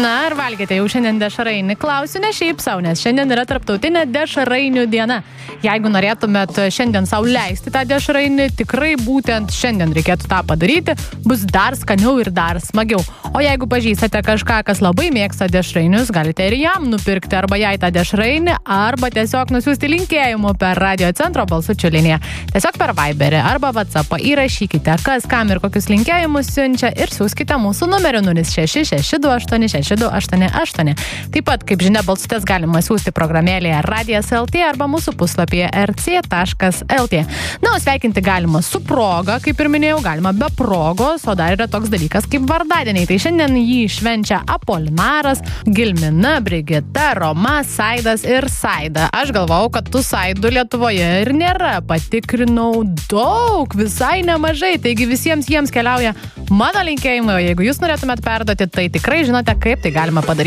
Na, ar valgėte jau šiandien dešrainį? Klausiu ne šiaip sau, nes šiandien yra tarptautinė dešrainių diena. Jeigu norėtumėt šiandien sau leisti tą dešrainį, tikrai būtent šiandien reikėtų tą padaryti, bus dar skaniau ir dar smagiau. O jeigu pažįstate kažką, kas labai mėgsta dešrainius, galite ir jam nupirkti arba jai tą dešrainį, arba tiesiog nusiųsti linkėjimų per Radio Centro balsučių liniją. Tiesiog per Viberį arba WhatsAppą įrašykite, kas kam ir kokius linkėjimus siunčia ir siųskite mūsų numeriu 0662866288. Taip pat, kaip žinia, balsutės galima siųsti programėlėje Radijas.lt arba mūsų puslapyje rc.lt. Na, o sveikinti galima su proga, kaip ir minėjau, galima be progos, o dar yra toks dalykas kaip vardadieniai. Tai šiandien jį švenčia Apolinaras, Gilmina, Brigita, Roma, Saidas ir Saida. Aš galvau, kad tų Saidų Lietuvoje ir nėra. Patikrinau daug, visai nemažai, taigi visiems jiems keliauja mano linkėjimai, o jeigu jūs norėtumėt perduoti, tai tikrai žinote, kaip tai galima padaryti.